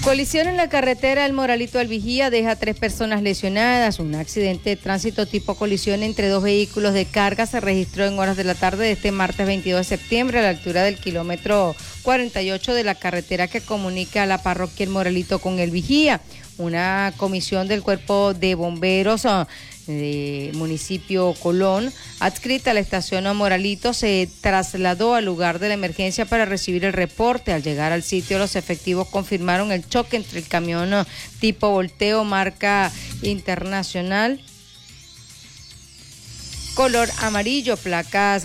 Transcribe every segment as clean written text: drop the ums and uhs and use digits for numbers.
Colisión en la carretera El Moralito al Vigía deja a 3 personas lesionadas. Un accidente de tránsito tipo colisión entre 2 vehículos de carga se registró en horas de la tarde de este martes 22 de septiembre a la altura del kilómetro 48 de la carretera que comunica a la parroquia El Moralito con El Vigía. Una comisión del Cuerpo de Bomberos de municipio Colón, adscrita a la estación Moralito, se trasladó al lugar de la emergencia para recibir el reporte. Al llegar al sitio, los efectivos confirmaron el choque entre el camión tipo volteo marca internacional color amarillo, placas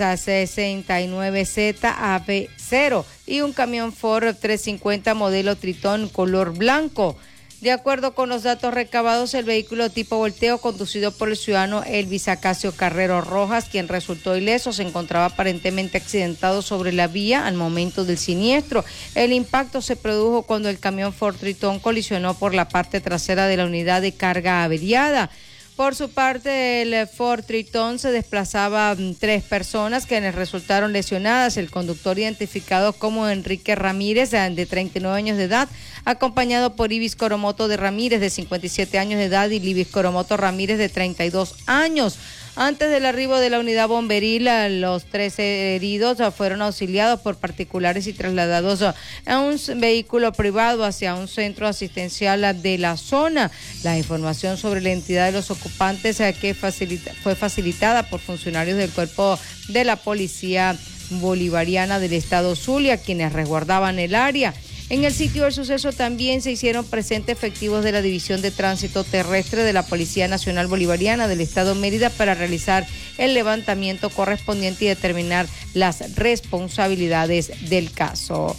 69ZAB0 y un camión Ford 350 modelo Tritón color blanco. De acuerdo con los datos recabados, el vehículo tipo volteo conducido por el ciudadano Elvis Acacio Carrero Rojas, quien resultó ileso, se encontraba aparentemente accidentado sobre la vía al momento del siniestro. El impacto se produjo cuando el camión Ford Tritón colisionó por la parte trasera de la unidad de carga averiada. Por su parte, el Ford Tritón se desplazaba 3 personas quienes resultaron lesionadas. El conductor, identificado como Enrique Ramírez, de 39 años de edad, acompañado por Ibis Coromoto de Ramírez, de 57 años de edad, y Libis Coromoto Ramírez, de 32 años. Antes del arribo de la unidad bomberil, los 13 heridos fueron auxiliados por particulares y trasladados a un vehículo privado hacia un centro asistencial de la zona. La información sobre la identidad de los ocupantes fue facilitada por funcionarios del Cuerpo de la Policía Bolivariana del Estado Zulia, quienes resguardaban el área. En el sitio del suceso también se hicieron presentes efectivos de la División de Tránsito Terrestre de la Policía Nacional Bolivariana del Estado Mérida para realizar el levantamiento correspondiente y determinar las responsabilidades del caso.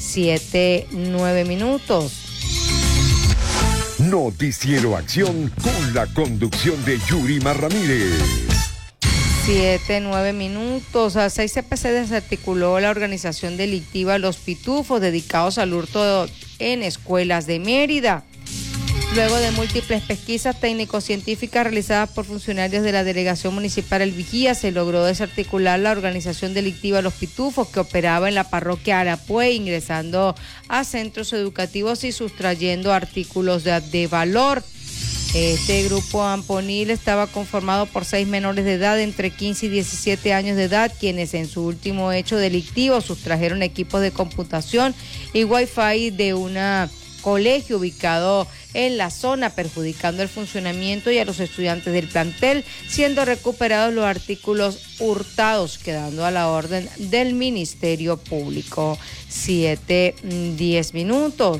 7:09. Noticiero Acción con la conducción de Yurima Ramírez. 7:09. A 6 CPC desarticuló la organización delictiva Los Pitufos, dedicados al hurto en escuelas de Mérida. Luego de múltiples pesquisas técnico-científicas realizadas por funcionarios de la Delegación Municipal El Vigía, se logró desarticular la organización delictiva Los Pitufos, que operaba en la parroquia Arapué, ingresando a centros educativos y sustrayendo artículos de valor. Este grupo amponil estaba conformado por 6 menores de edad entre 15 y 17 años de edad, quienes en su último hecho delictivo sustrajeron equipos de computación y wifi de un colegio ubicado en la zona, perjudicando el funcionamiento y a los estudiantes del plantel, siendo recuperados los artículos hurtados, quedando a la orden del Ministerio Público. 7:10.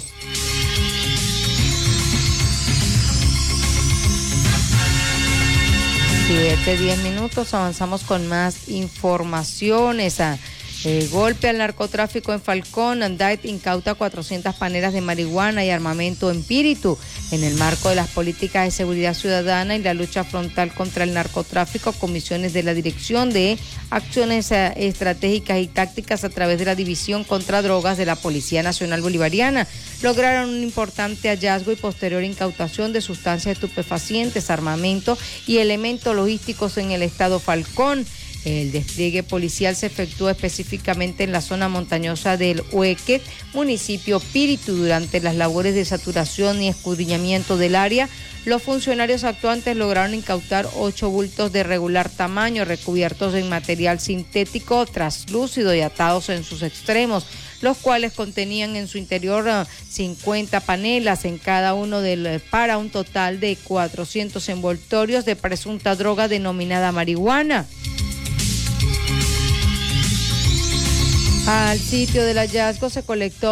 7:10. Avanzamos con más informaciones. Golpe al narcotráfico en Falcón. Andaet incauta 400 panelas de marihuana y armamento en Píritu. En el marco de las políticas de seguridad ciudadana y la lucha frontal contra el narcotráfico, comisiones de la Dirección de Acciones Estratégicas y Tácticas a través de la División contra Drogas de la Policía Nacional Bolivariana lograron un importante hallazgo y posterior incautación de sustancias estupefacientes, armamento y elementos logísticos en el estado Falcón. El despliegue policial se efectuó específicamente en la zona montañosa del Hueque, municipio Píritu. Durante las labores de saturación y escudriñamiento del área, los funcionarios actuantes lograron incautar 8 bultos de regular tamaño, recubiertos en material sintético traslúcido y atados en sus extremos, los cuales contenían en su interior 50 panelas en cada uno para un total de 400 envoltorios de presunta droga denominada marihuana. Al sitio del hallazgo se colectó